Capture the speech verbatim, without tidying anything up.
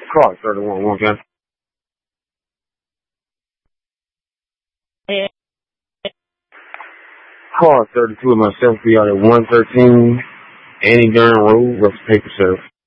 Clark, thirty-one, one gun. Clark, thirty-two, and myself be out at one thirteen Annie Durham Road, Rough Paper Sheriff.